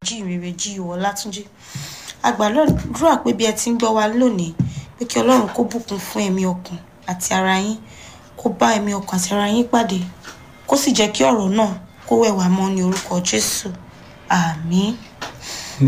Jíìrere Jíìwọ Látúnjí. A gbàdúrà pé bí ẹ ti ń gbọ́ wa lónìí pé kí Ọlọ́run kó bùkún fún ẹ̀mí ọkàn àti ara yín, kó bá ẹ̀mí ọkàn àti ara yín pàdé, kó sì jẹ́ kí ọ̀rọ̀ náà kó wẹ̀ wá mọ́ ní orúkọ Jésù. Àmín.